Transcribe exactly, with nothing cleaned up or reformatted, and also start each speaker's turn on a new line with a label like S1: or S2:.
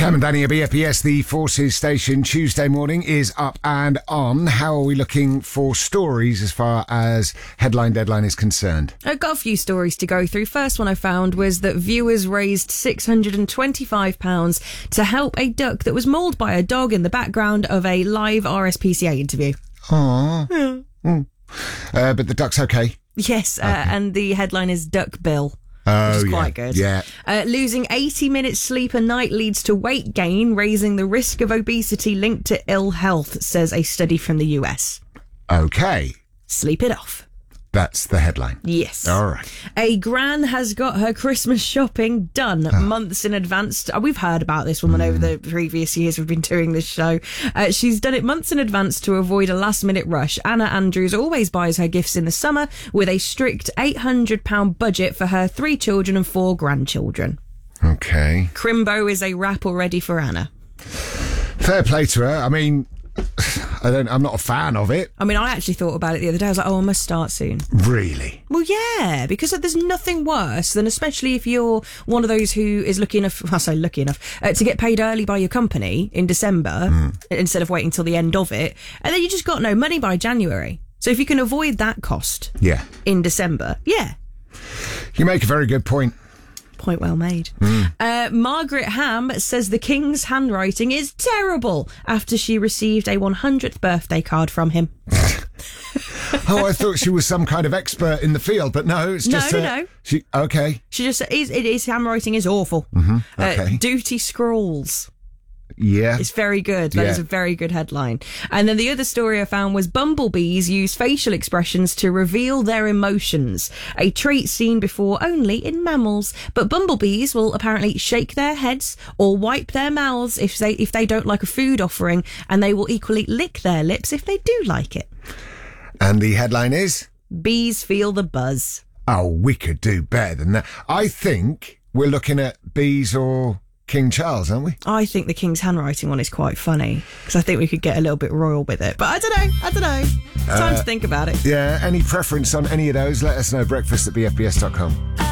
S1: Cam and Danny at B F B S, the Forces Station. Tuesday morning is up and on. How are we looking for stories as far as headline deadline is concerned?
S2: I've got a few stories to go through. First one I found was that viewers raised six hundred twenty-five pounds to help a duck that was mauled by a dog in the background of a live R S P C A interview.
S1: Aww.
S2: Yeah.
S1: Mm. Uh, but the duck's okay?
S2: Yes, uh,
S1: Okay.
S2: and the headline is Duck Bill.
S1: Oh,
S2: Which is
S1: yeah.
S2: quite good.
S1: Yeah.
S2: Uh, losing eighty minutes sleep a night leads to weight gain, raising the risk of obesity linked to ill health, says a study from the U S.
S1: Okay.
S2: Sleep it off.
S1: That's the headline.
S2: Yes.
S1: All right.
S2: A gran has got her Christmas shopping done
S1: Oh.
S2: months in advance. Uh, We've heard about this woman
S1: Mm.
S2: over the previous years we've been doing this show. Uh, she's done it months in advance to avoid a last-minute rush. Anna Andrews always buys her gifts in the summer with a strict eight hundred pounds budget for her three children and four grandchildren.
S1: Okay.
S2: Crimbo is a wrap already for Anna.
S1: Fair play to her. I mean, I don't, I'm not a fan of it.
S2: I mean, I actually thought about it the other day. I was like, oh, I must start soon.
S1: Really?
S2: Well, yeah, because there's nothing worse than, especially if you're one of those who is lucky enough, I say lucky enough, uh, to get paid early by your company in December
S1: Mm.
S2: instead of waiting till the end of it, and then you just got no money by January. So if you can avoid that cost
S1: Yeah.
S2: in December, yeah.
S1: You make a very good point.
S2: Point well made.
S1: Mm.
S2: Uh, Margaret Ham says the King's handwriting is terrible after she received a one hundredth birthday card from him.
S1: Oh, I thought she was some kind of expert in the field, but no, it's
S2: No,
S1: just...
S2: no,
S1: uh,
S2: no.
S1: She, okay.
S2: She just said, his, his handwriting is awful.
S1: Mm-hmm.
S2: Uh,
S1: Okay.
S2: duty scrawls.
S1: Yeah.
S2: It's very good. That
S1: Yeah.
S2: is a very good headline. And then the other story I found was bumblebees use facial expressions to reveal their emotions, a trait seen before only in mammals. But bumblebees will apparently shake their heads or wipe their mouths if they if they don't like a food offering, and they will equally lick their lips if they do like it.
S1: And the headline is?
S2: Bees feel the buzz.
S1: Oh, we could do better than that. I think we're looking at bees or King Charles, aren't we?
S2: I think the King's handwriting one is quite funny because I think we could get a little bit royal with it. But I don't know. I don't know. Time
S1: Uh,
S2: to think about it.
S1: Yeah, any preference on any of those, let us know. Breakfast at b f b s dot com.